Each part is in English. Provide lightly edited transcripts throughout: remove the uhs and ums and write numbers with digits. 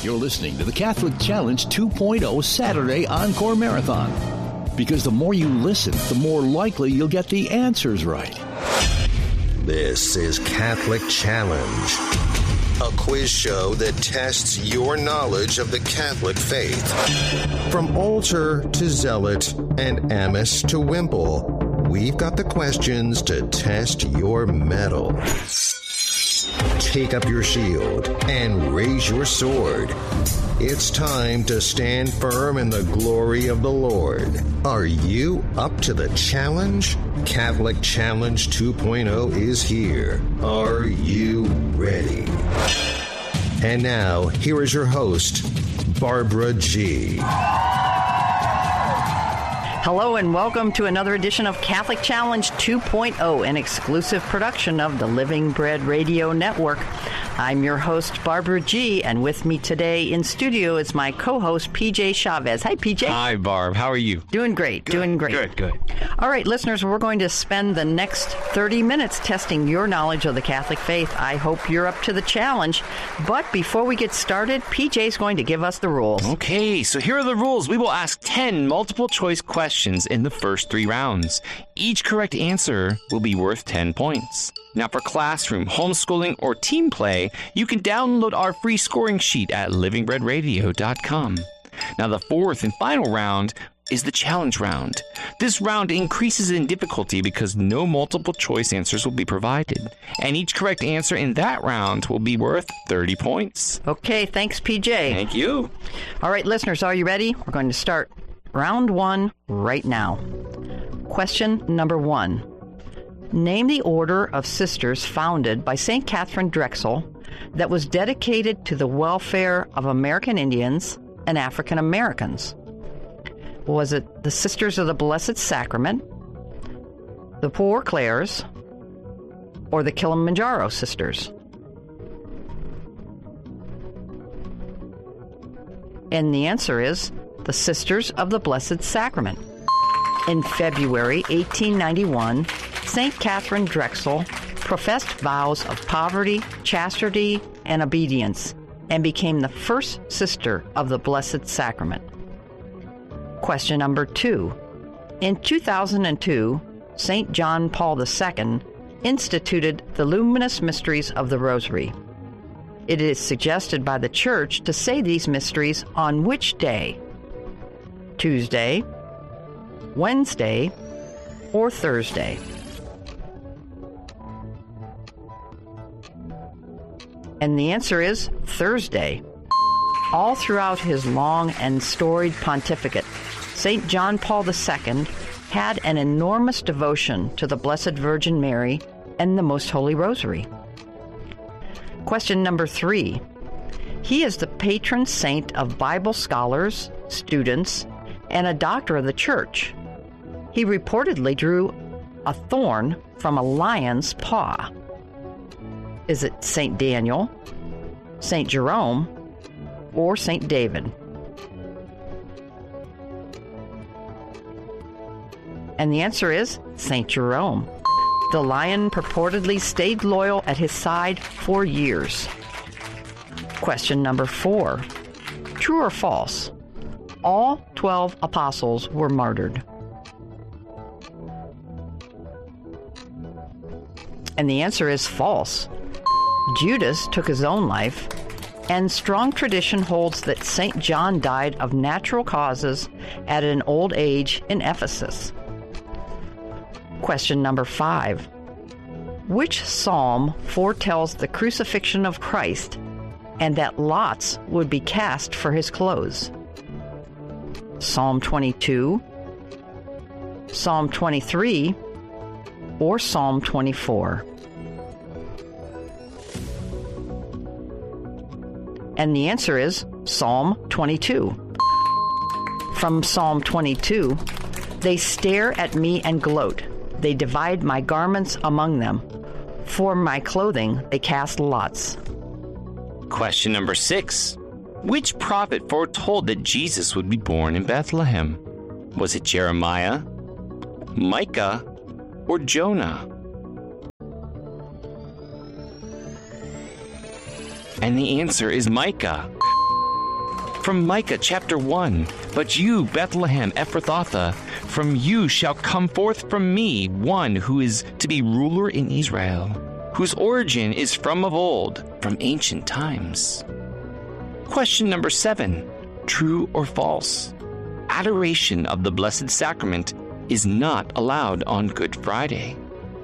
You're listening to the Catholic Challenge 2.0 Saturday Encore Marathon. Because the more you listen, the more likely you'll get the answers right. This is Catholic Challenge, a quiz show that tests your knowledge of the Catholic faith. From altar to zealot and amice to wimple, we've got the questions to test your mettle. Take up your shield and raise your sword. It's time to stand firm in the glory of the Lord. Are you up to the challenge? Catholic Challenge 2.0 is here. Are you ready? And now, here is your host, Barbara G. Hello and welcome to another edition of Catholic Challenge 2.0, an exclusive production of the Living Bread Radio Network. I'm your host, Barbara G., and with me today in studio is my co-host, PJ Chavez. Hi, PJ. Hi, Barb. How are you? Doing great. Doing great. Good. All right, listeners, we're going to spend the next 30 minutes testing your knowledge of the Catholic faith. I hope you're up to the challenge. But before we get started, PJ's going to give us the rules. Okay, so here are the rules. We will ask 10 multiple-choice questions in the first 3 rounds. Each correct answer will be worth 10 points. Now, for classroom, homeschooling, or team play, you can download our free scoring sheet at livingbreadradio.com. Now, the fourth and final round is the challenge round. This round increases in difficulty because no multiple choice answers will be provided. And each correct answer in that round will be worth 30 points. Okay, thanks, PJ. Thank you. All right, listeners, are you ready? We're going to start round 1 right now. Question number 1. Name the order of sisters founded by St. Catherine Drexel that was dedicated to the welfare of American Indians and African Americans. Was it the Sisters of the Blessed Sacrament, the Poor Clares, or the Kilimanjaro Sisters? And the answer is the Sisters of the Blessed Sacrament. In February 1891, St. Catherine Drexel professed vows of poverty, chastity, and obedience, and became the first sister of the Blessed Sacrament. Question number 2. In 2002, St. John Paul II instituted the Luminous Mysteries of the Rosary. It is suggested by the Church to say these mysteries on which day? Tuesday, Wednesday, or Thursday? And the answer is Thursday. All throughout his long and storied pontificate, St. John Paul II had an enormous devotion to the Blessed Virgin Mary and the Most Holy Rosary. Question number 3. He is the patron saint of Bible scholars, students, and a doctor of the Church. He reportedly drew a thorn from a lion's paw. Is it St. Daniel, St. Jerome, or St. David? And the answer is St. Jerome. The lion purportedly stayed loyal at his side for years. Question number 4. True or false? All 12 apostles were martyred. And the answer is false. Judas took his own life, and strong tradition holds that St. John died of natural causes at an old age in Ephesus. Question number 5. Which psalm foretells the crucifixion of Christ and that lots would be cast for his clothes? Psalm 22, Psalm 23, or Psalm 24? And the answer is Psalm 22. From Psalm 22, they stare at me and gloat. They divide my garments among them. For my clothing they cast lots. Question number 6. Which prophet foretold that Jesus would be born in Bethlehem? Was it Jeremiah, Micah, or Jonah? And the answer is Micah. From Micah chapter 1, "But you, Bethlehem Ephrathah, from you shall come forth from me one who is to be ruler in Israel, whose origin is from of old, from ancient times." Question number 7, true or false? Adoration of the Blessed Sacrament is not allowed on Good Friday.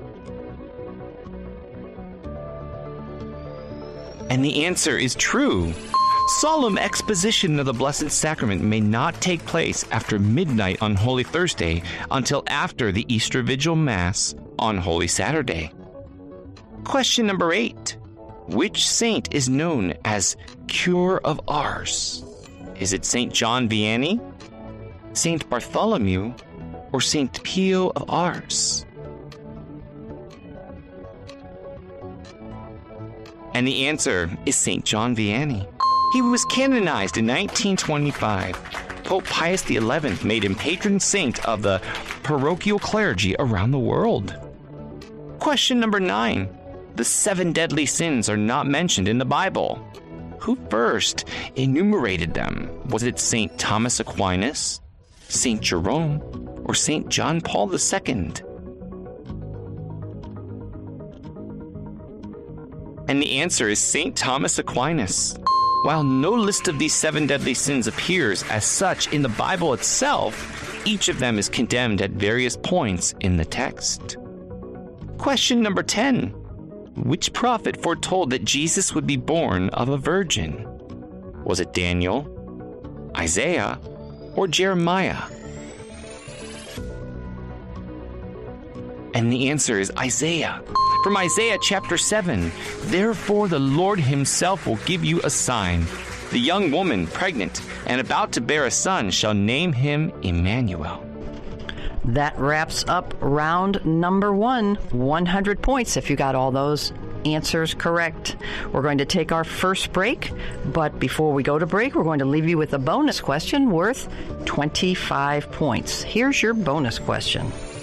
And the answer is true. Solemn exposition of the Blessed Sacrament may not take place after midnight on Holy Thursday until after the Easter Vigil Mass on Holy Saturday. Question number 8. Which saint is known as Cure of Ars? Is it St. John Vianney, St. Bartholomew, or St. Pio of Ars? And the answer is St. John Vianney. He was canonized in 1925. Pope Pius XI made him patron saint of the parochial clergy around the world. Question number 9. The 7 deadly sins are not mentioned in the Bible. Who first enumerated them? Was it St. Thomas Aquinas, St. Jerome, or St. John Paul II? And the answer is St. Thomas Aquinas. While no list of these 7 deadly sins appears as such in the Bible itself, each of them is condemned at various points in the text. Question number 10. Which prophet foretold that Jesus would be born of a virgin? Was it Daniel, Isaiah, or Jeremiah? And the answer is Isaiah. From Isaiah chapter 7, "Therefore the Lord himself will give you a sign. The young woman, pregnant and about to bear a son, shall name him Emmanuel." That wraps up round number 1, 100 points if you got all those answers correct. We're going to take our first break, but before we go to break, we're going to leave you with a bonus question worth 25 points. Here's your bonus question.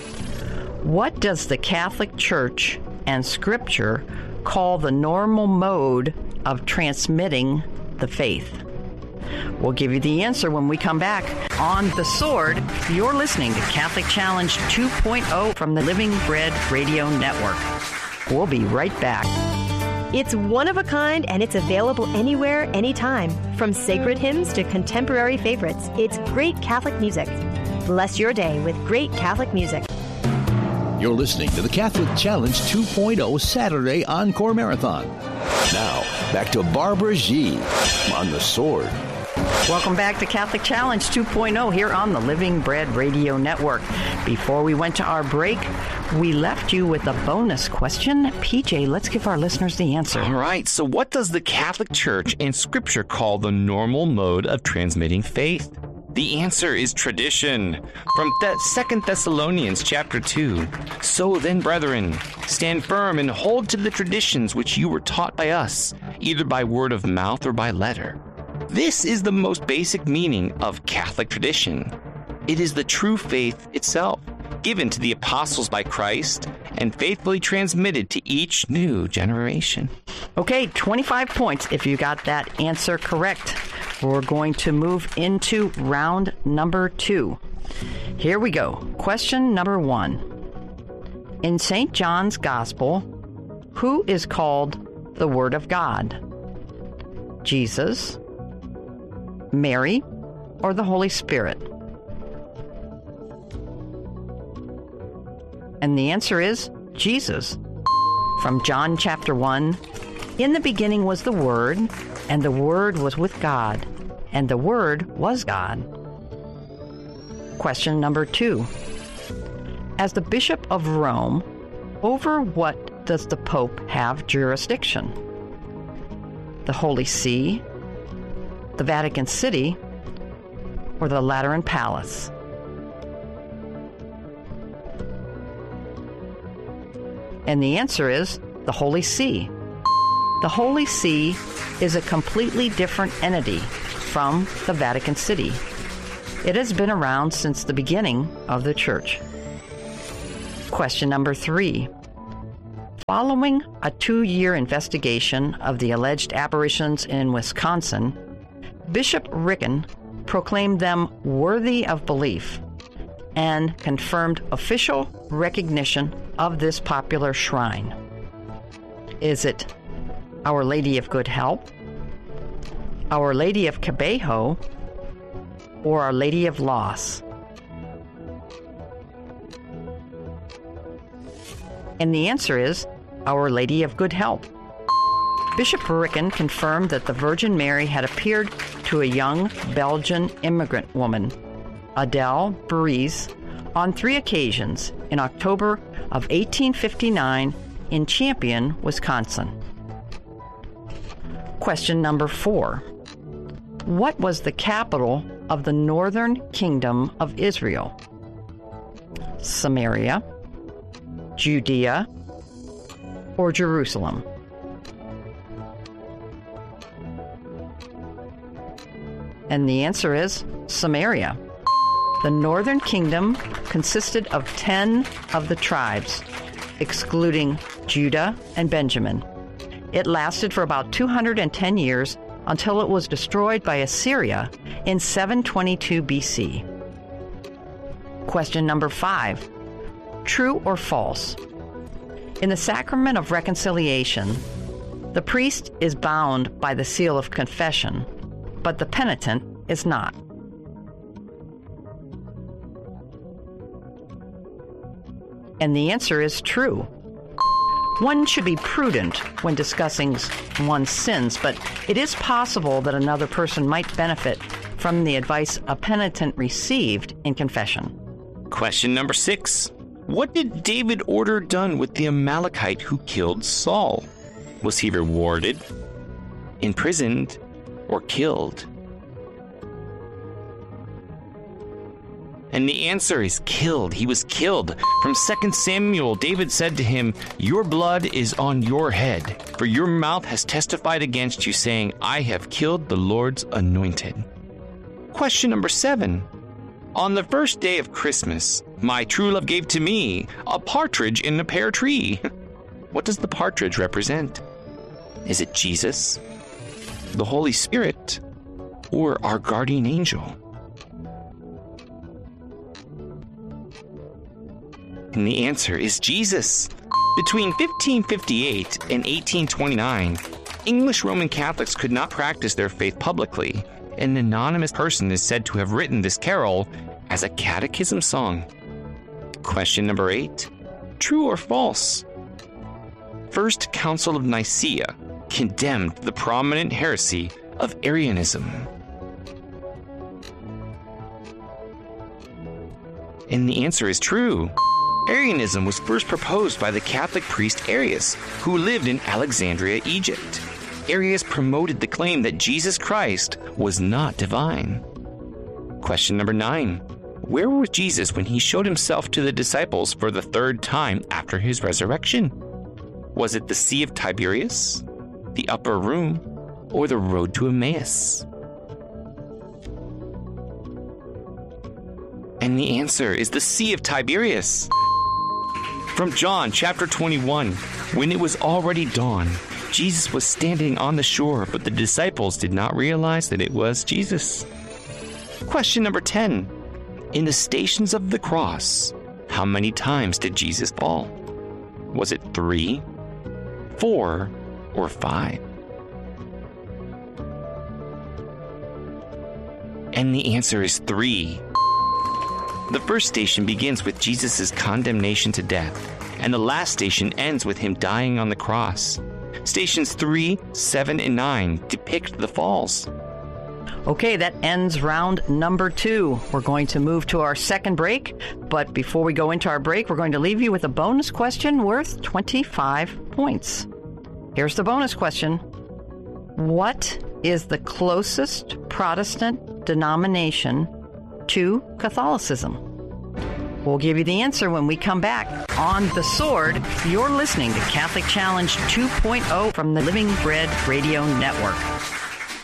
What does the Catholic Church and Scripture call the normal mode of transmitting the faith? We'll give you the answer when we come back on The Sword. You're listening to Catholic Challenge 2.0 from the Living Bread Radio Network. We'll be right back. It's one of a kind, and it's available anywhere, anytime. From sacred hymns to contemporary favorites, it's great Catholic music. Bless your day with great Catholic music. You're listening to the Catholic Challenge 2.0 Saturday Encore Marathon. Now, back to Barbara G. on The Sword. Welcome back to Catholic Challenge 2.0 here on the Living Bread Radio Network. Before we went to our break, we left you with a bonus question. PJ, let's give our listeners the answer. All right, so what does the Catholic Church and Scripture call the normal mode of transmitting faith? The answer is tradition. From 2 Thessalonians chapter 2. "So then, brethren, stand firm and hold to the traditions which you were taught by us, either by word of mouth or by letter." This is the most basic meaning of Catholic tradition. It is the true faith itself, given to the apostles by Christ and faithfully transmitted to each new generation. Okay, 25 points if you got that answer correct. We're going to move into round number 2. Here we go. Question number 1. In St. John's Gospel, who is called the Word of God? Jesus, Mary, or the Holy Spirit? And the answer is Jesus. From John chapter 1, "In the beginning was the Word, and the Word was with God, and the Word was God." Question number 2. As the Bishop of Rome, over what does the Pope have jurisdiction? The Holy See, the Vatican City, or the Lateran Palace? And the answer is the Holy See. The Holy See is a completely different entity from the Vatican City. It has been around since the beginning of the Church. Question number 3. Following a 2-year investigation of the alleged apparitions in Wisconsin, Bishop Ricken proclaimed them worthy of belief and confirmed official recognition of this popular shrine? Is it Our Lady of Good Help, Our Lady of Cabejo, or Our Lady of Loss? And the answer is Our Lady of Good Help. Bishop Ricken confirmed that the Virgin Mary had appeared to a young Belgian immigrant woman, Adele Bries, on 3 occasions in October of 1859 in Champion, Wisconsin. Question number 4. What was the capital of the northern kingdom of Israel? Samaria, Judea, or Jerusalem? And the answer is Samaria. The northern kingdom consisted of 10 of the tribes, excluding Judah and Benjamin. It lasted for about 210 years until it was destroyed by Assyria in 722 BC. Question number 5. True or false? In the sacrament of reconciliation, the priest is bound by the seal of confession, but the penitent is not. And the answer is true. One should be prudent when discussing one's sins, but it is possible that another person might benefit from the advice a penitent received in confession. Question number 6. What did David order done with the Amalekite who killed Saul? Was he rewarded, imprisoned, or killed? And the answer is killed. He was killed. From 2 Samuel, David said to him, "Your blood is on your head, for your mouth has testified against you, saying, I have killed the Lord's anointed." Question number 7. On the first day of Christmas, my true love gave to me a partridge in a pear tree. What does the partridge represent? Is it Jesus, the Holy Spirit, or our guardian angel? And the answer is Jesus. Between 1558 and 1829, English Roman Catholics could not practice their faith publicly. An anonymous person is said to have written this carol as a catechism song. Question number 8. True or false? First Council of Nicaea condemned the prominent heresy of Arianism. And the answer is true. Arianism was first proposed by the Catholic priest Arius, who lived in Alexandria, Egypt. Arius promoted the claim that Jesus Christ was not divine. Question number 9. Where was Jesus when he showed himself to the disciples for the 3rd time after his resurrection? Was it the Sea of Tiberias, the upper room, or the road to Emmaus? And the answer is the Sea of Tiberias. From John chapter 21, when it was already dawn, Jesus was standing on the shore, but the disciples did not realize that it was Jesus. Question number 10. In the Stations of the Cross, how many times did Jesus fall? Was it 3, 4, or 5? And the answer is 3. The first station begins with Jesus' condemnation to death, and the last station ends with him dying on the cross. Stations 3, 7, and 9 depict the falls. Okay, that ends round number 2. We're going to move to our second break, but before we go into our break, we're going to leave you with a bonus question worth 25 points. Here's the bonus question. What is the closest Protestant denomination to Catholicism? We'll give you the answer when we come back on The Sword. You're listening to Catholic Challenge 2.0 from the Living Bread Radio Network.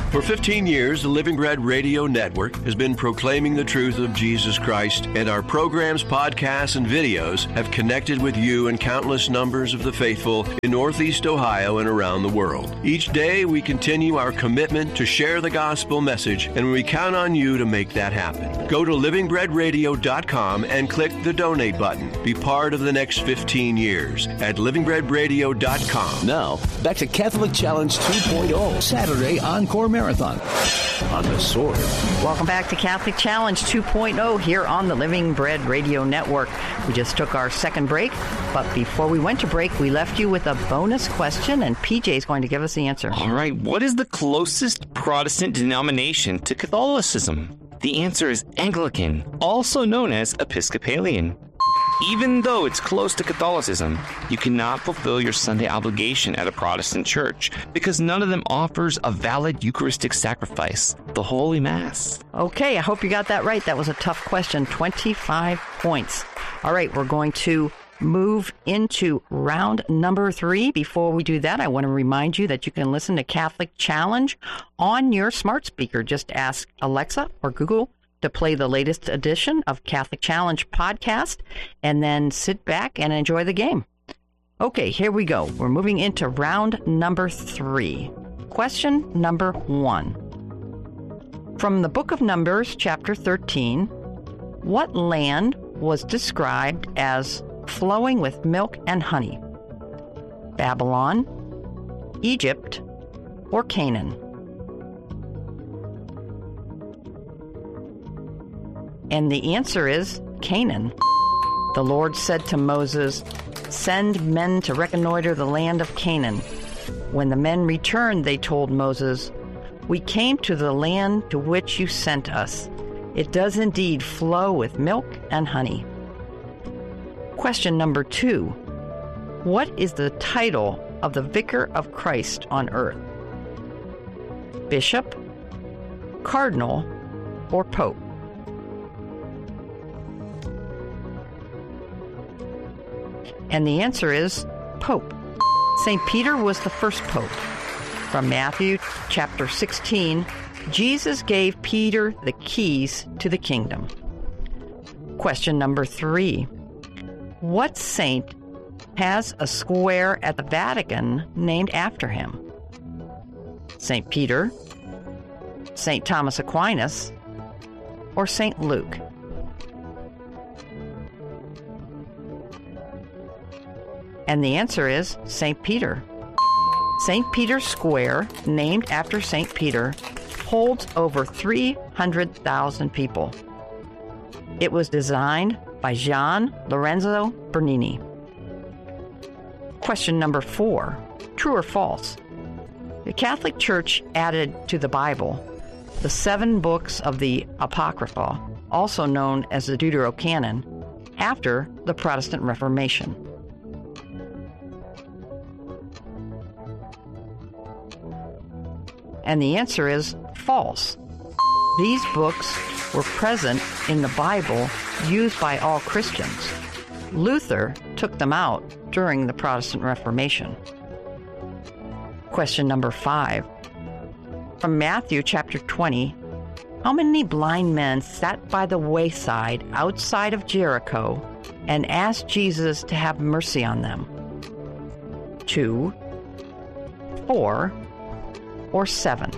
For 15 years, the Living Bread Radio Network has been proclaiming the truth of Jesus Christ, and our programs, podcasts, and videos have connected with you and countless numbers of the faithful in Northeast Ohio and around the world. Each day, we continue our commitment to share the gospel message, and we count on you to make that happen. Go to livingbreadradio.com and click the donate button. Be part of the next 15 years at livingbreadradio.com. Now, back to Catholic Challenge 2.0, Saturday Encore Marathon on the Sword. Welcome back to Catholic Challenge 2.0 here on the Living Bread Radio Network. We just took our second break, but before we went to break, we left you with a bonus question, and PJ is going to give us the answer. All right, what is the closest Protestant denomination to Catholicism? The answer is Anglican, also known as Episcopalian. Even though it's close to Catholicism, you cannot fulfill your Sunday obligation at a Protestant church because none of them offers a valid Eucharistic sacrifice, the Holy Mass. Okay, I hope you got that right. That was a tough question. 25 points. All right, we're going to move into round number 3. Before we do that, I want to remind you that you can listen to Catholic Challenge on your smart speaker. Just ask Alexa or Google to play the latest edition of Catholic Challenge podcast, and then sit back and enjoy the game. Okay, here we go. We're moving into round number 3. Question number 1. From the book of Numbers, chapter 13, what land was described as flowing with milk and honey? Babylon, Egypt, or Canaan? And the answer is Canaan. The Lord said to Moses, "Send men to reconnoiter the land of Canaan." When the men returned, they told Moses, "We came to the land to which you sent us. It does indeed flow with milk and honey." Question number 2. What is the title of the Vicar of Christ on earth? Bishop, Cardinal, or Pope? And the answer is Pope. St. Peter was the first pope. From Matthew chapter 16, Jesus gave Peter the keys to the kingdom. Question number 3. What saint has a square at the Vatican named after him? St. Peter, St. Thomas Aquinas, or St. Luke? And the answer is St. Peter. St. Peter's Square, named after St. Peter, holds over 300,000 people. It was designed by Gian Lorenzo Bernini. Question number 4. True or false? The Catholic Church added to the Bible the 7 books of the Apocrypha, also known as the Deuterocanon, after the Protestant Reformation. And the answer is false. These books were present in the Bible used by all Christians. Luther took them out during the Protestant Reformation. Question number 5. From Matthew chapter 20, how many blind men sat by the wayside outside of Jericho and asked Jesus to have mercy on them? 2, 4, or 7?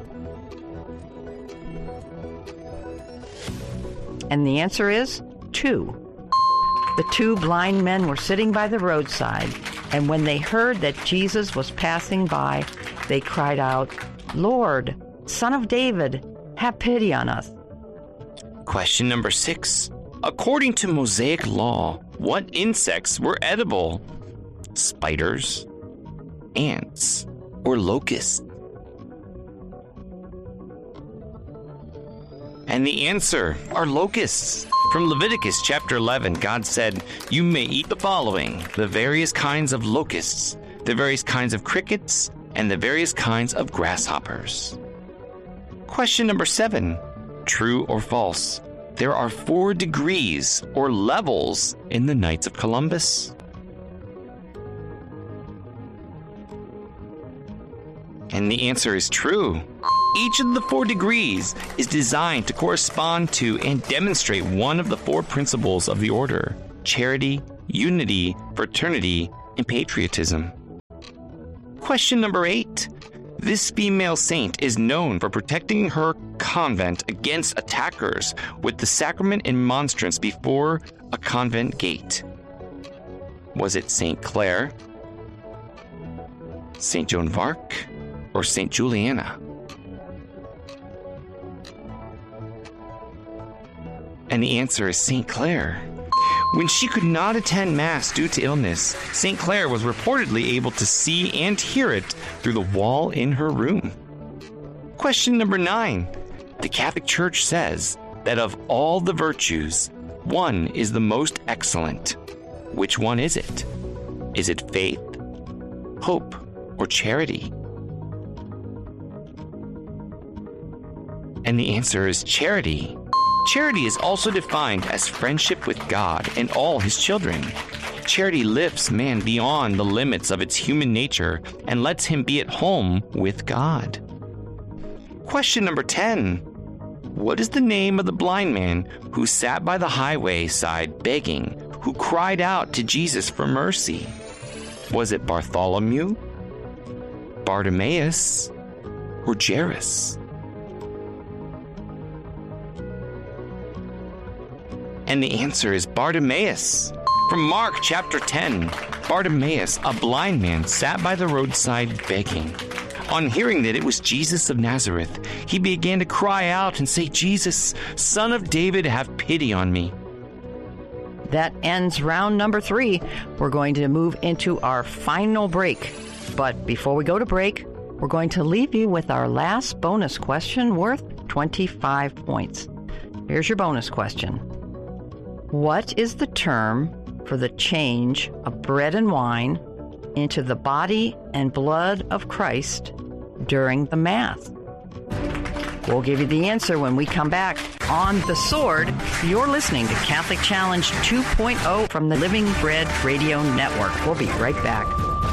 And the answer is 2. The 2 blind men were sitting by the roadside, and when they heard that Jesus was passing by, they cried out, "Lord, Son of David, have pity on us." Question number 6. According to Mosaic law, what insects were edible? Spiders, ants, or locusts? And the answer are locusts. From Leviticus chapter 11, God said, "You may eat the following, the various kinds of locusts, the various kinds of crickets, and the various kinds of grasshoppers." Question number 7. True or false? There are 4 degrees or levels in the Knights of Columbus. And the answer is true. Each of the 4 degrees is designed to correspond to and demonstrate one of the 4 principles of the order: charity, unity, fraternity, and patriotism. Question number 8. This female saint is known for protecting her convent against attackers with the sacrament and monstrance before a convent gate. Was it St. Clare, St. Joan of Arc, or St. Juliana? And the answer is St. Clare. When she could not attend Mass due to illness, St. Clare was reportedly able to see and hear it through the wall in her room. Question number 9. The Catholic Church says that of all the virtues, one is the most excellent. Which one is it? Is it faith, hope, or charity? And the answer is charity. Charity is also defined as friendship with God and all His children. Charity lifts man beyond the limits of its human nature and lets him be at home with God. Question number 10. What is the name of the blind man who sat by the highway side begging, who cried out to Jesus for mercy? Was it Bartholomew, Bartimaeus, or Jairus? And the answer is Bartimaeus. From Mark chapter 10, Bartimaeus, a blind man, sat by the roadside begging. On hearing that it was Jesus of Nazareth, he began to cry out and say, "Jesus, Son of David, have pity on me." That ends round number 3. We're going to move into our final break. But before we go to break, we're going to leave you with our last bonus question worth 25 points. Here's your bonus question. What is the term for the change of bread and wine into the body and blood of Christ during the Mass? We'll give you the answer when we come back on The Sword. You're listening to Catholic Challenge 2.0 from the Living Bread Radio Network. We'll be right back.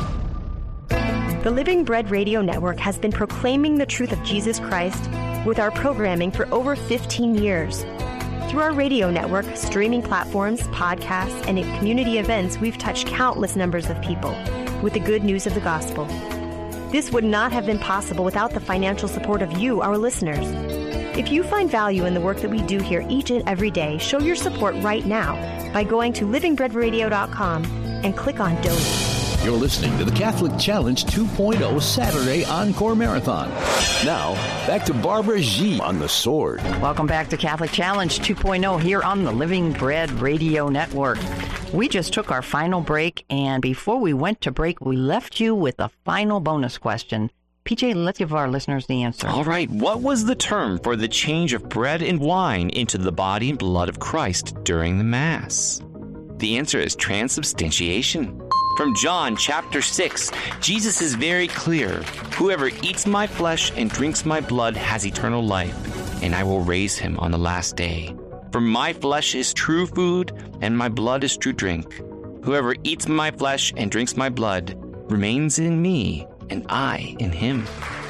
The Living Bread Radio Network has been proclaiming the truth of Jesus Christ with our programming for over 15 years. Through our radio network, streaming platforms, podcasts, and in community events, we've touched countless numbers of people with the good news of the gospel. This would not have been possible without the financial support of you, our listeners. If you find value in the work that we do here each and every day, show your support right now by going to livingbreadradio.com and click on Donate. You're listening to the Catholic Challenge 2.0 Saturday Encore Marathon. Now, back to Barbara G. on The Sword. Welcome back to Catholic Challenge 2.0 here on the Living Bread Radio Network. We just took our final break, and before we went to break, we left you with a final bonus question. PJ, let's give our listeners the answer. All right. What was the term for the change of bread and wine into the body and blood of Christ during the Mass? The answer is transubstantiation. From John chapter 6, Jesus is very clear. Whoever eats my flesh and drinks my blood has eternal life, and I will raise him on the last day. For my flesh is true food, and my blood is true drink. Whoever eats my flesh and drinks my blood remains in me, and I in him.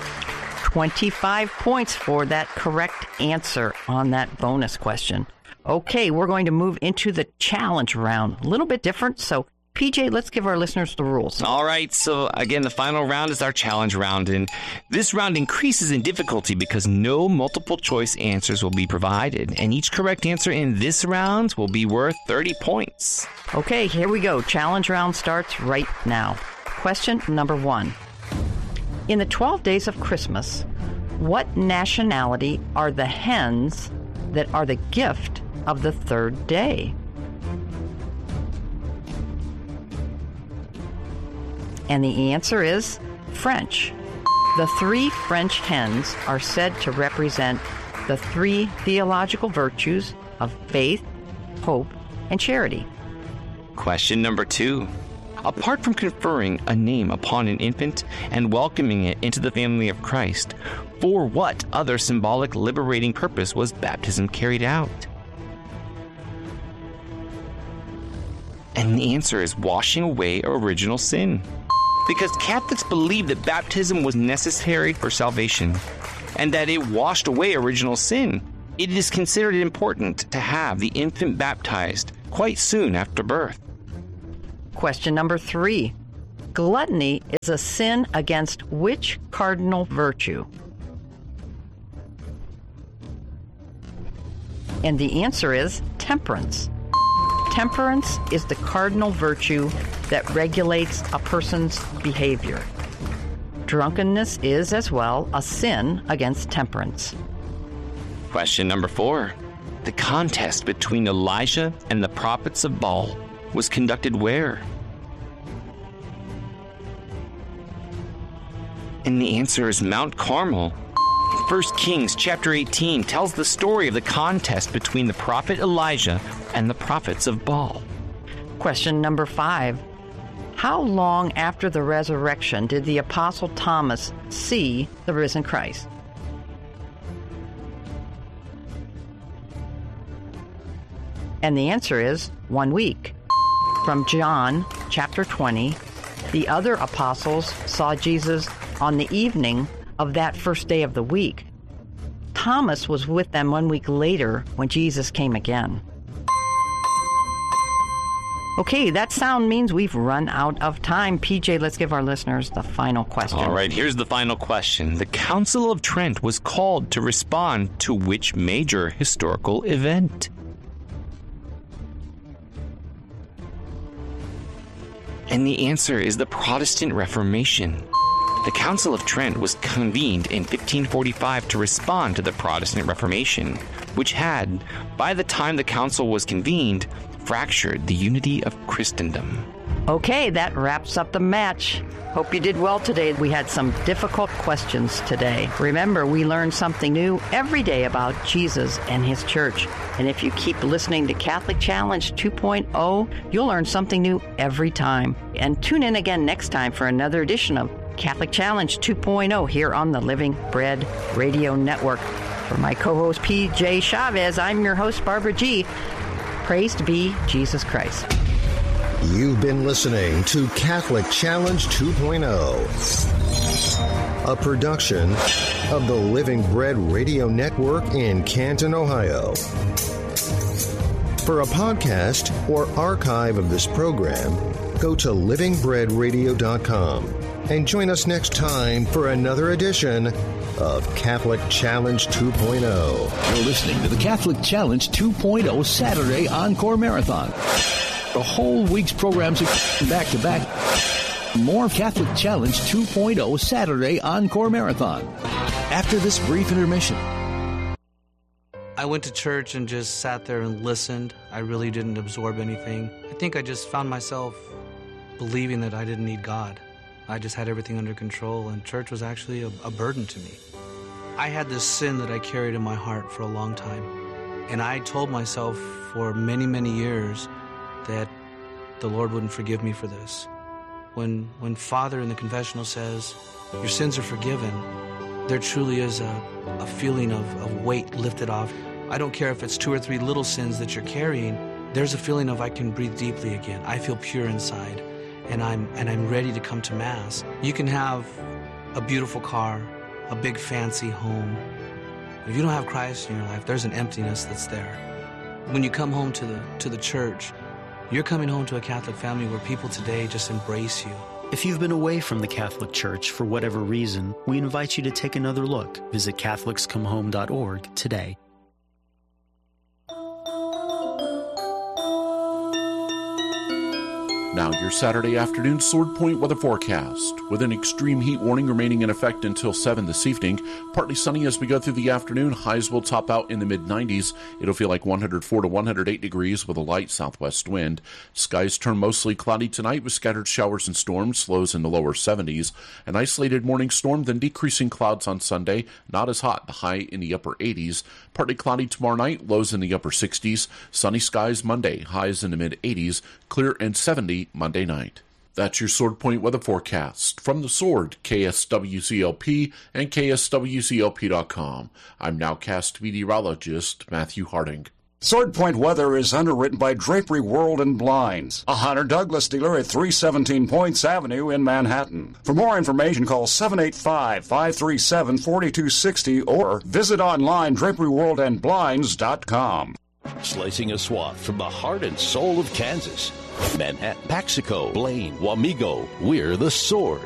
25 points for that correct answer on that bonus question. Okay, we're going to move into the challenge round. A little bit different, so PJ, let's give our listeners the rules. All right. So, again, the final round is our challenge round. And this round increases in difficulty because no multiple choice answers will be provided. And each correct answer in this round will be worth 30 points. Okay, here we go. Challenge round starts right now. Question number 1. In the 12 days of Christmas, what nationality are the hens that are the gift of the third day? And the answer is French. The 3 French hens are said to represent the 3 theological virtues of faith, hope, and charity. Question number 2. Apart from conferring a name upon an infant and welcoming it into the family of Christ, for what other symbolic liberating purpose was baptism carried out? And the answer is washing away original sin. because Catholics believe that baptism was necessary for salvation and that it washed away original sin. It is considered important to have the infant baptized quite soon after birth. Question number 3. Gluttony is a sin against which cardinal virtue? And the answer is temperance. Temperance is the cardinal virtue that regulates a person's behavior. Drunkenness is as well a sin against temperance. Question number 4. The contest between Elijah and the prophets of Baal was conducted where? And the answer is Mount Carmel. 1 Kings chapter 18 tells the story of the contest between the prophet Elijah and the prophets of Baal. Question number 5. How long after the resurrection did the Apostle Thomas see the risen Christ? And the answer is 1 week. From John chapter 20, the other apostles saw Jesus on the evening of that first day of the week. Thomas was with them 1 week later when Jesus came again. Okay, that sound means we've run out of time. PJ, let's give our listeners the final question. All right, here's the final question. The Council of Trent was called to respond to which major historical event? And the answer is the Protestant Reformation. The Council of Trent was convened in 1545 to respond to the Protestant Reformation, which had, by the time the council was convened, fractured the unity of Christendom. Okay, that wraps up the match. Hope you did well today. We had some difficult questions today. Remember, we learn something new every day about Jesus and his church. And if you keep listening to Catholic Challenge 2.0, you'll learn something new every time. And tune in again next time for another edition of Catholic Challenge 2.0 here on the Living Bread Radio Network. For my co-host PJ Chavez, I'm your host Barbara G. Praise be Jesus Christ. You've been listening to Catholic Challenge 2.0, a production of the Living Bread Radio Network in Canton, Ohio. For a podcast or archive of this program, go to livingbreadradio.com and join us next time for another edition of Catholic Challenge 2.0. You're listening to the Catholic Challenge 2.0 Saturday Encore Marathon. The whole week's programs are back to back. More Catholic Challenge 2.0 Saturday Encore Marathon. After this brief intermission. I went to church and just sat there and listened. I really didn't absorb anything. I think I just found myself believing that I didn't need God. I just had everything under control, and church was actually a burden to me. I had this sin that I carried in my heart for a long time, and I told myself for many, many years that the Lord wouldn't forgive me for this. When Father in the confessional says, your sins are forgiven, there truly is a feeling of weight lifted off. I don't care if it's 2 or 3 little sins that you're carrying, there's a feeling of I can breathe deeply again. I feel pure inside. And I'm ready to come to Mass. You can have a beautiful car, a big fancy home. If you don't have Christ in your life, there's an emptiness that's there. When you come home to the church, you're coming home to a Catholic family where people today just embrace you. If you've been away from the Catholic Church for whatever reason, we invite you to take another look. Visit CatholicsComeHome.org today. Now your Saturday afternoon Sword Point weather forecast. With an extreme heat warning remaining in effect until 7 this evening, partly sunny as we go through the afternoon. Highs will top out in the mid-90s. It'll feel like 104 to 108 degrees with a light southwest wind. Skies turn mostly cloudy tonight with scattered showers and storms, lows in the lower 70s. An isolated morning storm, then decreasing clouds on Sunday. Not as hot, the high in the upper 80s. Partly cloudy tomorrow night, lows in the upper 60s. Sunny skies Monday, highs in the mid-80s. Clear and 70 Monday night. That's your Sword Point weather forecast. From the Sword, KSWCLP and KSWCLP.com. I'm nowcast meteorologist Matthew Harding. Sword Point Weather is underwritten by Drapery World and Blinds, a Hunter Douglas dealer at 317 Points Avenue in Manhattan. For more information, call 785-537-4260 or visit online draperyworldandblinds.com. Slicing a swath from the heart and soul of Kansas. Manhattan, Paxico, Blaine, Wamego, we're the Sword.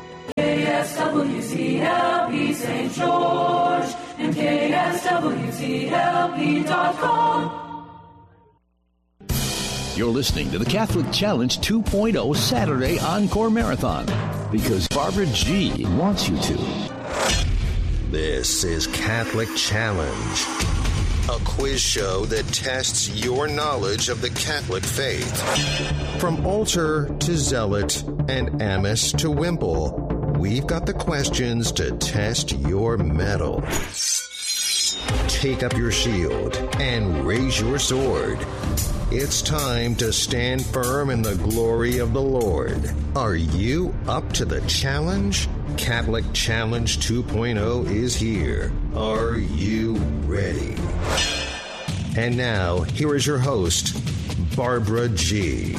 KSWCLP St. George and KSWCLP.com. You're listening to the Catholic Challenge 2.0 Saturday Encore Marathon because Barbara G. wants you to. This is Catholic Challenge, a quiz show that tests your knowledge of the Catholic faith. From altar to zealot and amice to wimple, we've got the questions to test your mettle. Take up your shield and raise your sword. It's time to stand firm in the glory of the Lord. Are you up to the challenge? Catholic Challenge 2.0 is here. Are you ready? And now, here is your host, Barbara G.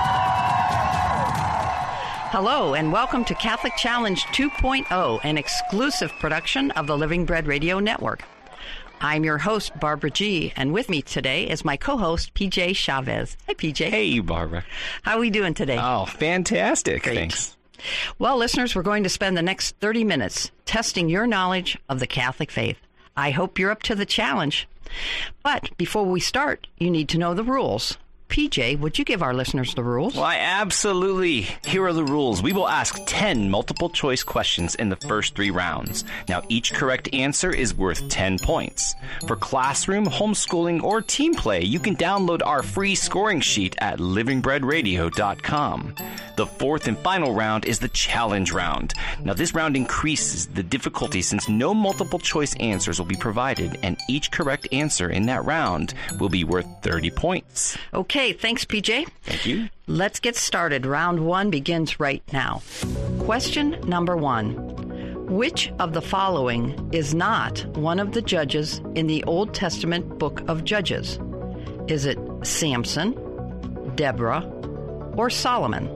Hello, and welcome to Catholic Challenge 2.0, an exclusive production of the Living Bread Radio Network. I'm your host, Barbara G., and with me today is my co-host, PJ Chavez. Hi, PJ. Hey, Barbara. How are we doing today? Oh, fantastic. Great. Thanks. Well, listeners, we're going to spend the next 30 minutes testing your knowledge of the Catholic faith. I hope you're up to the challenge. But before we start, you need to know the rules. PJ, would you give our listeners the rules? Why, absolutely. Here are the rules. We will ask 10 multiple-choice questions in the first 3 rounds. Now, each correct answer is worth 10 points. For classroom, homeschooling, or team play, you can download our free scoring sheet at livingbreadradio.com. The fourth and final round is the challenge round. Now, this round increases the difficulty since no multiple-choice answers will be provided, and each correct answer in that round will be worth 30 points. Okay, thanks, PJ. Thank you. Let's get started. Round 1 begins right now. Question number 1. Which of the following is not one of the judges in the Old Testament book of Judges? Is it Samson, Deborah, or Solomon?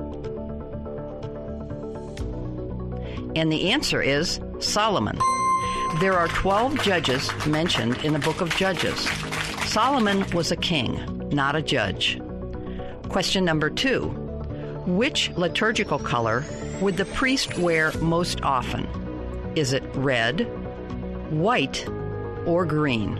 And the answer is Solomon. There are 12 judges mentioned in the book of Judges. Solomon was a king, not a judge. Question number 2. Which liturgical color would the priest wear most often? Is it red, white, or green?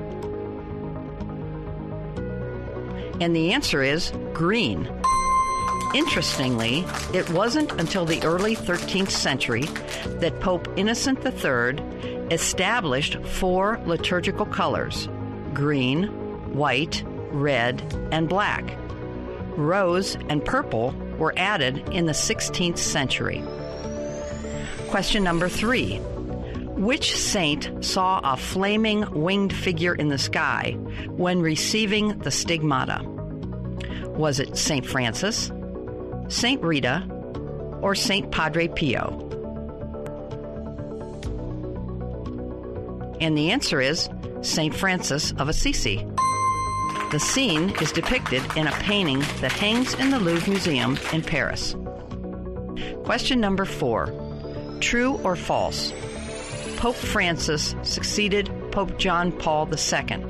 And the answer is green. Interestingly, it wasn't until the early 13th century that Pope Innocent III established 4 liturgical colors: green, white, red, and black. Rose and purple were added in the 16th century. Question number 3. Which saint saw a flaming winged figure in the sky when receiving the stigmata? Was it St. Francis, St. Rita, or St. Padre Pio? And the answer is St. Francis of Assisi. The scene is depicted in a painting that hangs in the Louvre Museum in Paris. Question number 4. True or false? Pope Francis succeeded Pope John Paul II.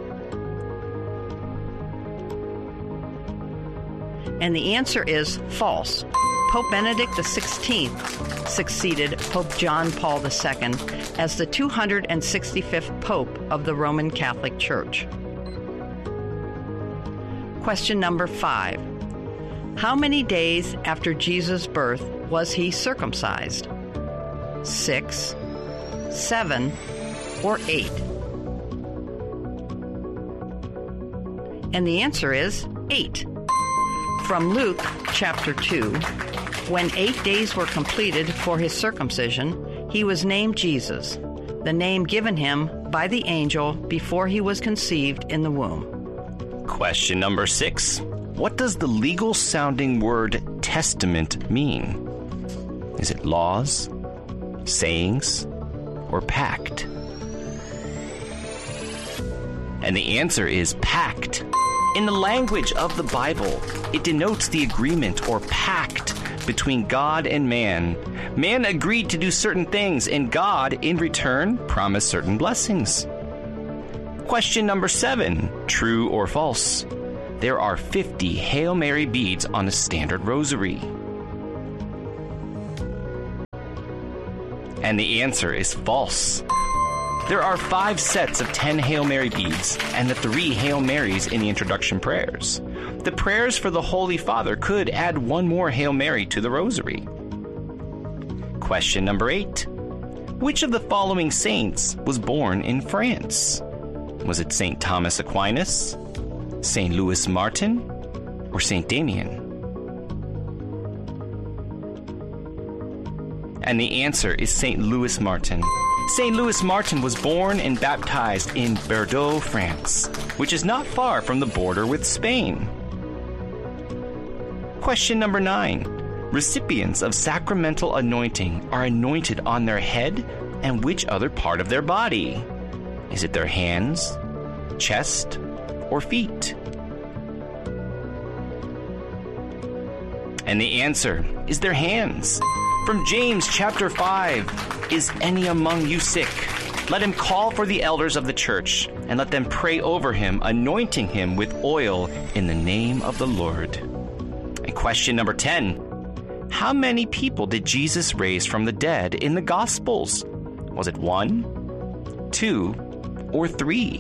And the answer is false. Pope Benedict XVI succeeded Pope John Paul II as the 265th Pope of the Roman Catholic Church. Question number 5. How many days after Jesus' birth was he circumcised? 6, 7, or 8? And the answer is 8. From Luke chapter 2, when 8 days were completed for his circumcision, he was named Jesus, the name given him by the angel before he was conceived in the womb. Question number 6. What does the legal-sounding word testament mean? Is it laws, sayings, or pact? And the answer is pact. In the language of the Bible, it denotes the agreement or pact between God and man. Man agreed to do certain things, and God, in return, promised certain blessings. Question number 7, true or false? There are 50 Hail Mary beads on a standard rosary. And the answer is false. There are 5 sets of 10 Hail Mary beads and the 3 Hail Marys in the introduction prayers. The prayers for the Holy Father could add 1 more Hail Mary to the rosary. Question number 8. Which of the following saints was born in France? Was it St. Thomas Aquinas, St. Louis Martin, or St. Damien? And the answer is St. Louis Martin. St. Louis Martin was born and baptized in Bordeaux, France, which is not far from the border with Spain. Question number 9. Recipients of sacramental anointing are anointed on their head and which other part of their body? Is it their hands, chest, or feet? And the answer is their hands. From James chapter 5, is any among you sick? Let him call for the elders of the church, and let them pray over him, anointing him with oil in the name of the Lord. And question number 10. How many people did Jesus raise from the dead in the Gospels? Was it 1, 2, or 3?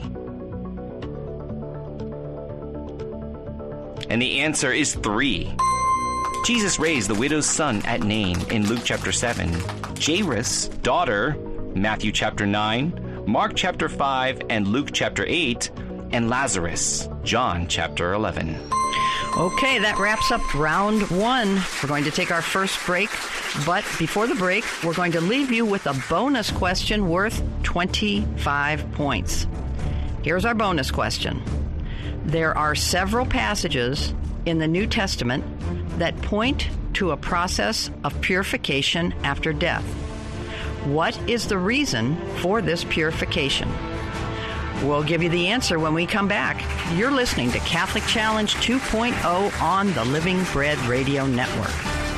And the answer is 3. Jesus raised the widow's son at Nain in Luke chapter 7, Jairus' daughter, Matthew chapter 9, Mark chapter 5, and Luke chapter 8, and Lazarus, John chapter 11. Okay, that wraps up round 1. We're going to take our first break, but before the break, we're going to leave you with a bonus question worth 25 points. Here's our bonus question. There are several passages in the New Testament that point to a process of purification after death. What is the reason for this purification? We'll give you the answer when we come back. You're listening to Catholic Challenge 2.0 on the Living Bread Radio Network.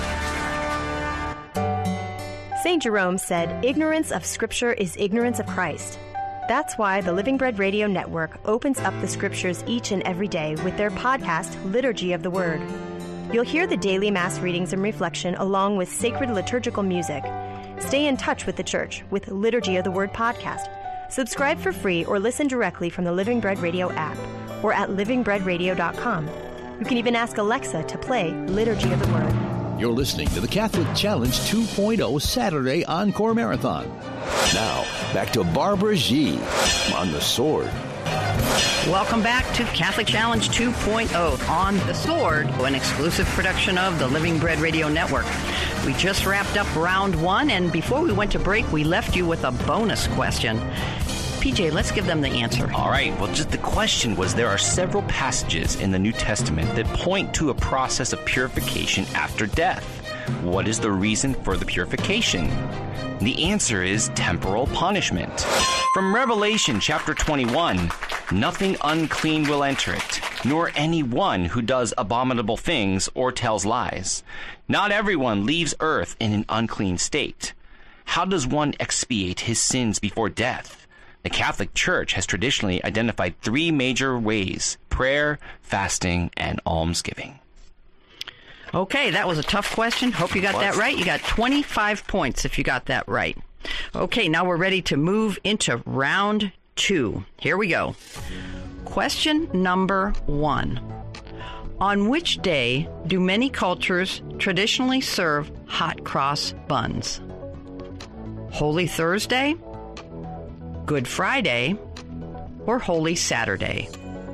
St. Jerome said, "Ignorance of Scripture is ignorance of Christ." That's why the Living Bread Radio Network opens up the Scriptures each and every day with their podcast, Liturgy of the Word. You'll hear the daily Mass readings and reflection along with sacred liturgical music. Stay in touch with the Church with Liturgy of the Word podcast. Subscribe for free or listen directly from the Living Bread Radio app or at livingbreadradio.com. You can even ask Alexa to play Liturgy of the Word. You're listening to the Catholic Challenge 2.0 Saturday Encore Marathon. Now, back to Barbara G. on the Sword. Welcome back to Catholic Challenge 2.0 on the Sword, an exclusive production of the Living Bread Radio Network. We just wrapped up round 1, and before we went to break, we left you with a bonus question. PJ, let's give them the answer. All right. Well, just the question was, there are several passages in the New Testament that point to a process of purification after death. What is the reason for the purification? The answer is temporal punishment. From Revelation chapter 21, nothing unclean will enter it, nor anyone who does abominable things or tells lies. Not everyone leaves earth in an unclean state. How does one expiate his sins before death? The Catholic Church has traditionally identified 3 major ways: prayer, fasting, and almsgiving. Okay, that was a tough question. Hope you got that right. You got 25 points if you got that right. Okay, now we're ready to move into round 2. Here we go. Question number 1. On which day do many cultures traditionally serve hot cross buns? Holy Thursday, Good Friday, or Holy Saturday?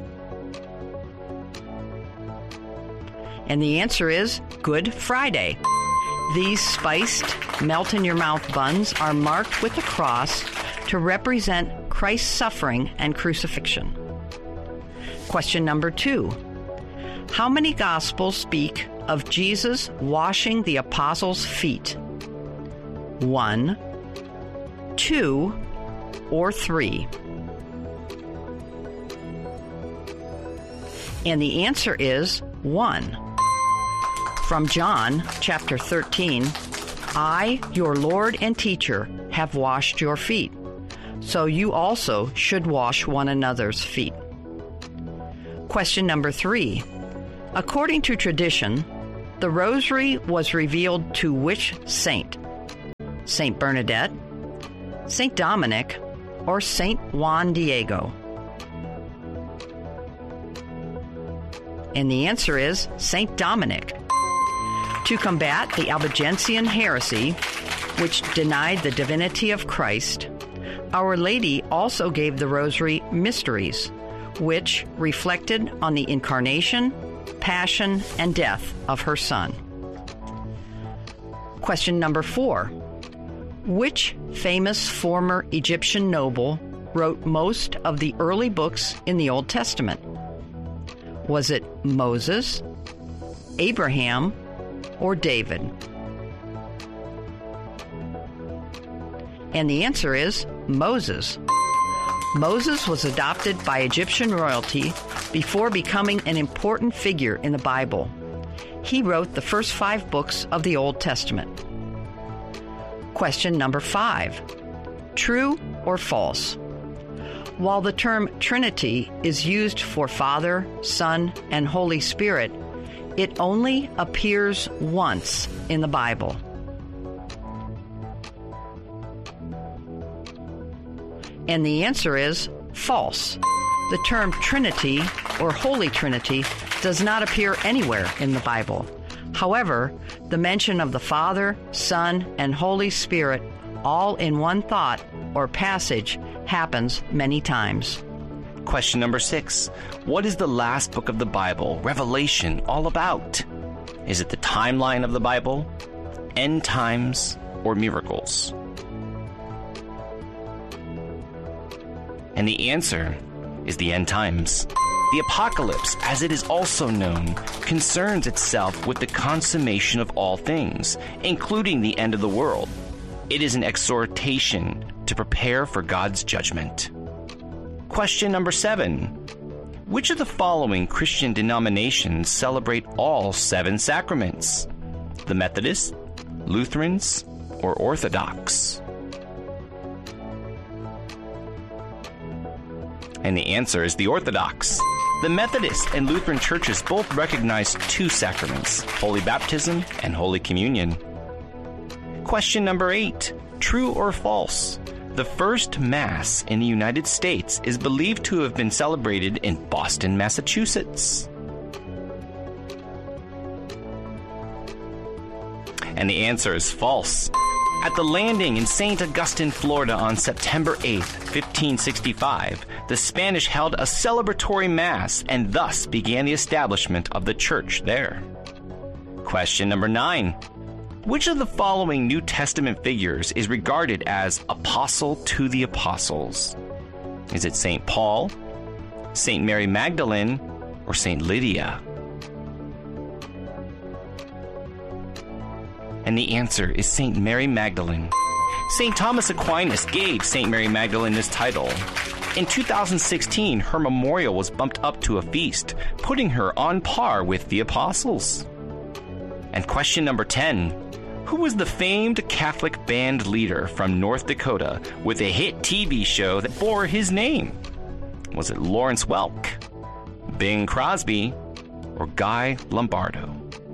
And the answer is Good Friday. These spiced, melt-in-your-mouth buns are marked with a cross to represent Christ's suffering and crucifixion. Question number 2. How many Gospels speak of Jesus washing the apostles' feet? 1, 2, or 3? And the answer is 1. From John chapter 13, I, your Lord and teacher, have washed your feet, so you also should wash one another's feet. Question number 3. According to tradition, the rosary was revealed to which saint? Saint Bernadette, Saint Dominic, or Saint Juan Diego? And the answer is Saint Dominic. To combat the Albigensian heresy, which denied the divinity of Christ, Our Lady also gave the Rosary mysteries, which reflected on the incarnation, passion, and death of her Son. Question number 4. Which famous former Egyptian noble wrote most of the early books in the Old Testament? Was it Moses, Abraham, or David? And the answer is Moses. Moses was adopted by Egyptian royalty before becoming an important figure in the Bible. He wrote the first 5 books of the Old Testament. Question number 5. True or false? While the term Trinity is used for Father, Son, and Holy Spirit, it only appears once in the Bible. And the answer is false. The term Trinity or Holy Trinity does not appear anywhere in the Bible. However, the mention of the Father, Son, and Holy Spirit all in one thought or passage happens many times. Question number 6. What is the last book of the Bible, Revelation, all about? Is it the timeline of the Bible, end times, or miracles? And the answer is the end times. The Apocalypse, as it is also known, concerns itself with the consummation of all things, including the end of the world. It is an exhortation to prepare for God's judgment. Question number 7. Which of the following Christian denominations celebrate all 7 sacraments? The Methodists, Lutherans, or Orthodox? And the answer is the Orthodox. The Methodist and Lutheran churches both recognize 2 sacraments, Holy Baptism and Holy Communion. Question number 8. True or false? The first Mass in the United States is believed to have been celebrated in Boston, Massachusetts. And the answer is false. At the landing in St. Augustine, Florida on September 8, 1565, the Spanish held a celebratory Mass and thus began the establishment of the church there. Question number 9. Which of the following New Testament figures is regarded as apostle to the apostles? Is it St. Paul, St. Mary Magdalene, or St. Lydia? And the answer is St. Mary Magdalene. St. Thomas Aquinas gave St. Mary Magdalene this title. In 2016, her memorial was bumped up to a feast, putting her on par with the apostles. And question number 10. Who was the famed Catholic band leader from North Dakota with a hit TV show that bore his name? Was it Lawrence Welk, Bing Crosby, or Guy Lombardo?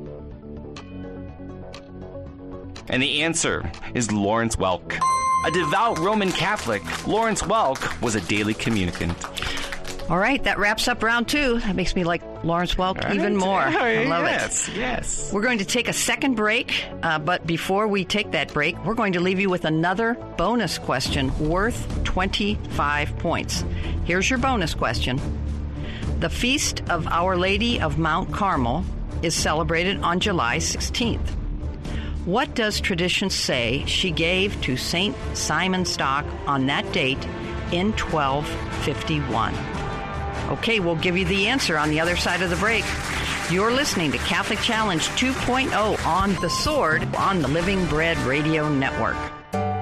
And the answer is Lawrence Welk. A devout Roman Catholic, Lawrence Welk was a daily communicant. All right, that wraps up round 2. That makes me like Lawrence Welk even more. I love it. Yes. We're going to take a second break, but before we take that break, we're going to leave you with another bonus question worth 25 points. Here's your bonus question. The Feast of Our Lady of Mount Carmel is celebrated on July 16th. What does tradition say she gave to St. Simon Stock on that date in 1251? Okay, we'll give you the answer on the other side of the break. You're listening to Catholic Challenge 2.0 on The Sword on the Living Bread Radio Network.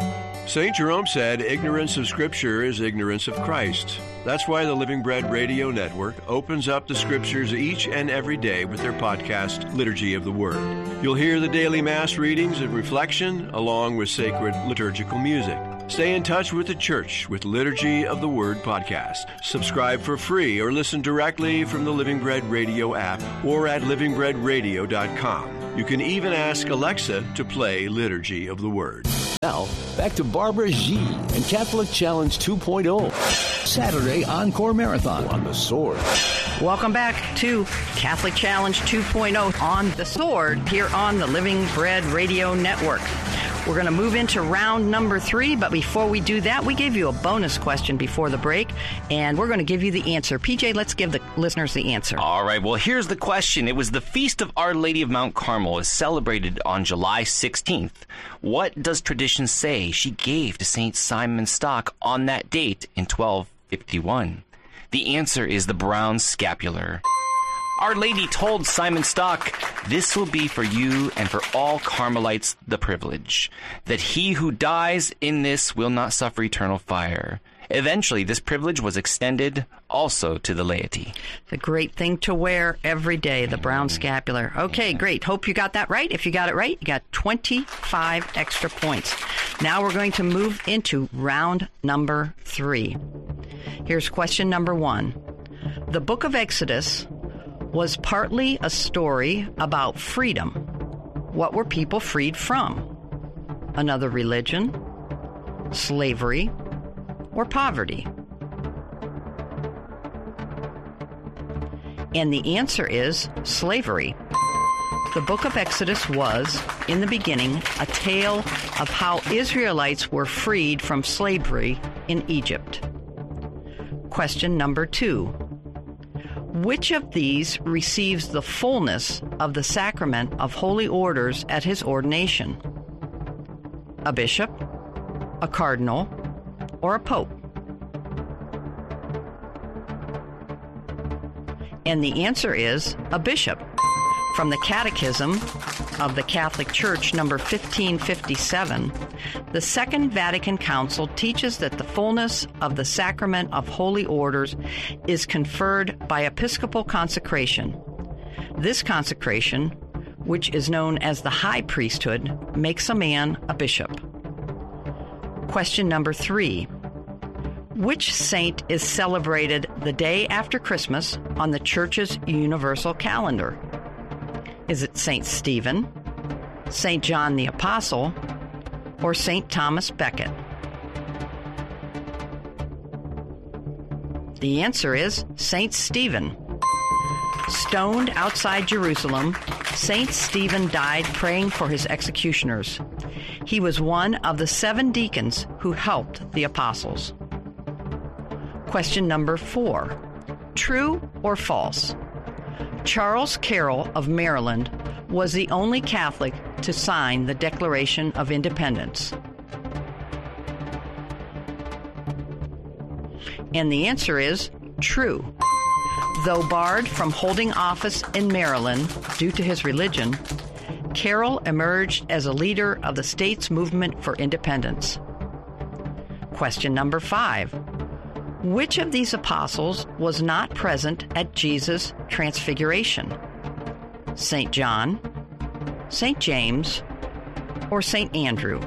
St. Jerome said, ignorance of Scripture is ignorance of Christ. That's why the Living Bread Radio Network opens up the Scriptures each and every day with their podcast, Liturgy of the Word. You'll hear the daily Mass readings and reflection, along with sacred liturgical music. Stay in touch with the Church with Liturgy of the Word podcast. Subscribe for free or listen directly from the Living Bread Radio app or at livingbreadradio.com. You can even ask Alexa to play Liturgy of the Word. Now, back to Barbara G. and Catholic Challenge 2.0. Saturday Encore Marathon on The Sword. Welcome back to Catholic Challenge 2.0 on The Sword here on the Living Bread Radio Network. We're going to move into round number 3, but before we do that, we gave you a bonus question before the break, and we're going to give you the answer. PJ, let's give the listeners the answer. All right, well, here's the question. It was the Feast of Our Lady of Mount Carmel is celebrated on July 16th. What does tradition say she gave to St. Simon Stock on that date in 1251? The answer is the brown scapular. Our Lady told Simon Stock, "This will be for you and for all Carmelites the privilege, that he who dies in this will not suffer eternal fire." Eventually, this privilege was extended also to the laity. It's a great thing to wear every day, the brown scapular. Okay, great. Hope you got that right. If you got it right, you got 25 extra points. Now we're going to move into round number 3. Here's question number 1. The book of Exodus was partly a story about freedom. What were people freed from? Another religion, slavery, or poverty? And the answer is slavery. The book of Exodus was, in the beginning, a tale of how Israelites were freed from slavery in Egypt. Question number 2. Which of these receives the fullness of the sacrament of holy orders at his ordination? A bishop, a cardinal, or a pope? And the answer is a bishop. From the Catechism of the Catholic Church, number 1557, the Second Vatican Council teaches that the fullness of the sacrament of holy orders is conferred by episcopal consecration. This consecration, which is known as the high priesthood, makes a man a bishop. Question number 3. Which saint is celebrated the day after Christmas on the Church's universal calendar? Is it St. Stephen, St. John the Apostle, or St. Thomas Becket? The answer is St. Stephen. Stoned outside Jerusalem, St. Stephen died praying for his executioners. He was one of the 7 deacons who helped the apostles. Question number 4. True or false? Charles Carroll of Maryland was the only Catholic to sign the Declaration of Independence. And the answer is true. Though barred from holding office in Maryland due to his religion, Carroll emerged as a leader of the state's movement for independence. Question number 5. Which of these apostles was not present at Jesus' transfiguration? St. John, St. James, or St. Andrew?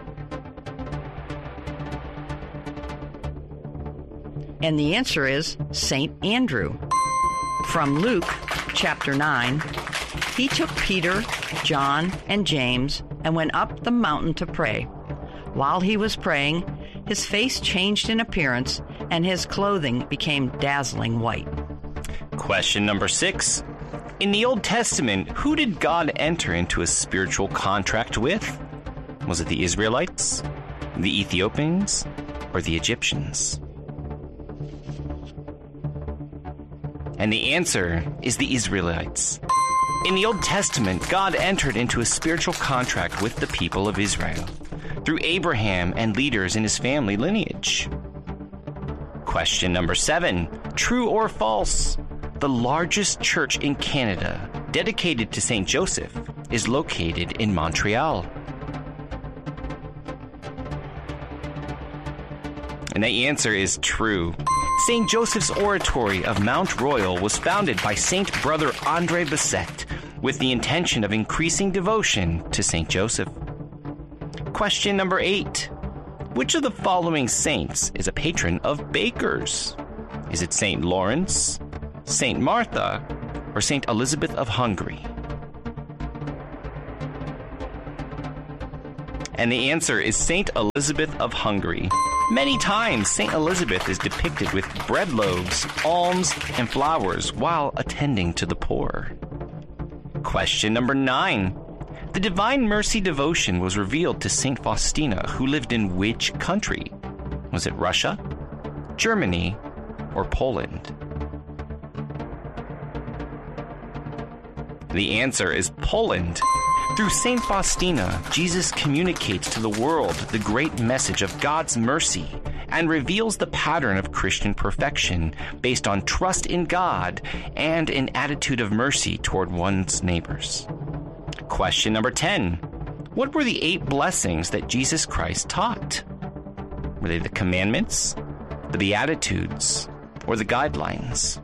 And the answer is St. Andrew. From Luke chapter 9, he took Peter, John, and James and went up the mountain to pray. While he was praying, his face changed in appearance and his clothing became dazzling white. Question number 6. In the Old Testament, who did God enter into a spiritual contract with? Was it the Israelites, the Ethiopians, or the Egyptians? And the answer is the Israelites. In the Old Testament, God entered into a spiritual contract with the people of Israel through Abraham and leaders in his family lineage. Question number 7. True or false? The largest church in Canada, dedicated to St. Joseph, is located in Montreal. And the answer is true. St. Joseph's Oratory of Mount Royal was founded by St. Brother André Bessette with the intention of increasing devotion to St. Joseph. Question number 8. Which of the following saints is a patron of bakers? Is it St. Lawrence, St. Martha, or St. Elizabeth of Hungary? And the answer is St. Elizabeth of Hungary. Many times, St. Elizabeth is depicted with bread loaves, alms, and flowers while attending to the poor. Question number 9. The Divine Mercy devotion was revealed to St. Faustina, who lived in which country? Was it Russia, Germany, or Poland? The answer is Poland. Through St. Faustina, Jesus communicates to the world the great message of God's mercy and reveals the pattern of Christian perfection based on trust in God and an attitude of mercy toward one's neighbors. Question number 10. What were the 8 blessings that Jesus Christ taught? Were they the commandments, the Beatitudes, or the guidelines?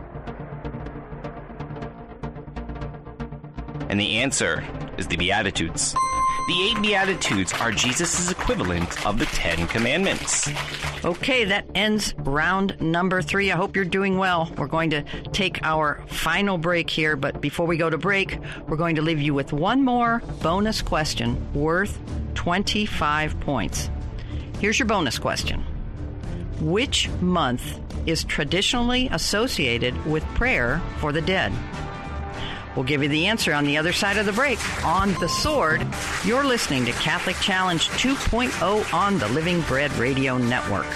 And the answer is the Beatitudes. The 8 Beatitudes are Jesus' equivalent of the 10 Commandments. Okay, that ends round number 3. I hope you're doing well. We're going to take our final break here, but before we go to break, we're going to leave you with one more bonus question worth 25 points. Here's your bonus question. Which month is traditionally associated with prayer for the dead? We'll give you the answer on the other side of the break. On The Sword, you're listening to Catholic Challenge 2.0 on the Living Bread Radio Network.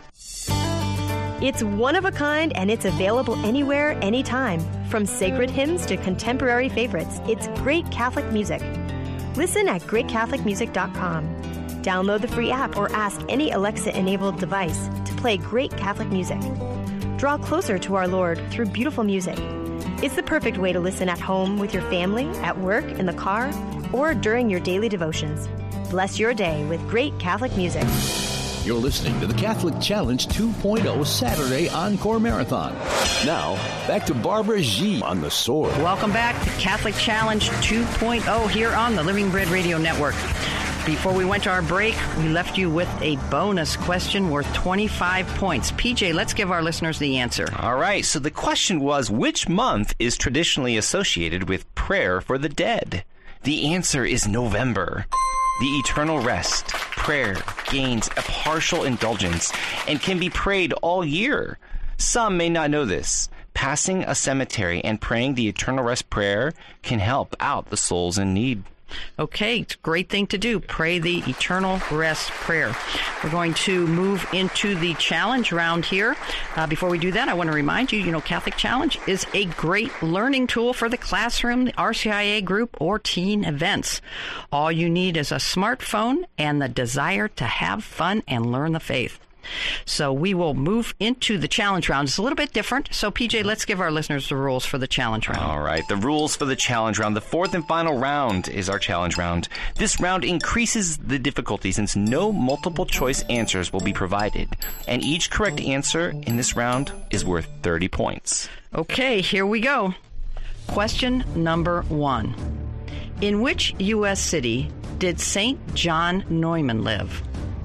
It's one of a kind, and it's available anywhere, anytime. From sacred hymns to contemporary favorites, it's great Catholic music. Listen at greatcatholicmusic.com. Download the free app or ask any Alexa-enabled device to play great Catholic music. Draw closer to our Lord through beautiful music. It's the perfect way to listen at home with your family, at work, in the car, or during your daily devotions. Bless your day with great Catholic music. You're listening to the Catholic Challenge 2.0 Saturday Encore Marathon. Now, back to Barbara G. on The Sword. Welcome back to Catholic Challenge 2.0 here on the Living Bread Radio Network. Before we went to our break, we left you with a bonus question worth 25 points. PJ, let's give our listeners the answer. All right, so the question was, which month is traditionally associated with prayer for the dead? The answer is November. The eternal rest, prayer, gains a partial indulgence and can be prayed all year. Some may not know this. Passing a cemetery and praying the eternal rest prayer can help out the souls in need. Okay, it's a great thing to do. Pray the eternal rest prayer. We're going to move into the challenge round here. Before we do that, I want to remind you, Catholic Challenge is a great learning tool for the classroom, the RCIA group, or teen events. All you need is a smartphone and the desire to have fun and learn the faith. So we will move into the challenge round. It's a little bit different. So, PJ, let's give our listeners the rules for the challenge round. All right. The rules for the challenge round. The 4th and final round is our challenge round. This round increases the difficulty since no multiple choice answers will be provided. And each correct answer in this round is worth 30 points. Okay, here we go. Question number 1. In which U.S. city did St. John Neumann live?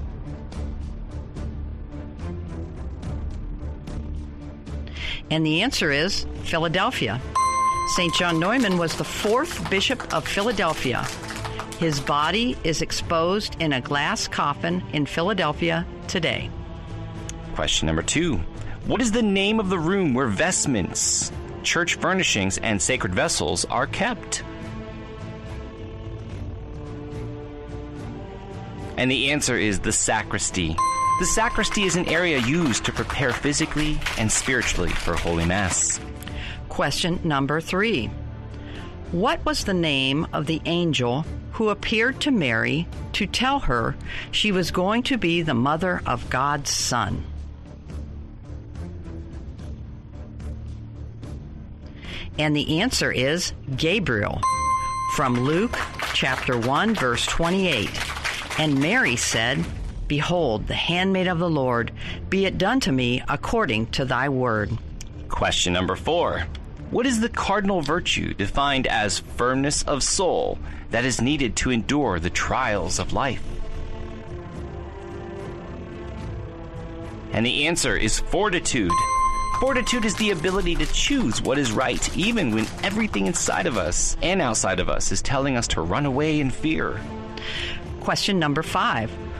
And the answer is Philadelphia. St. John Neumann was the 4th Bishop of Philadelphia. His body is exposed in a glass coffin in Philadelphia today. Question number 2. What is the name of the room where vestments, church furnishings, and sacred vessels are kept? And the answer is the sacristy. The sacristy is an area used to prepare physically and spiritually for Holy Mass. Question number 3. What was the name of the angel who appeared to Mary to tell her she was going to be the mother of God's Son? And the answer is Gabriel, from Luke chapter 1, verse 28. And Mary said, Behold, the handmaid of the Lord, be it done to me according to thy word. Question number 4. What is the cardinal virtue defined as firmness of soul that is needed to endure the trials of life? And the answer is fortitude. Fortitude is the ability to choose what is right, even when everything inside of us and outside of us is telling us to run away in fear. Question number 5.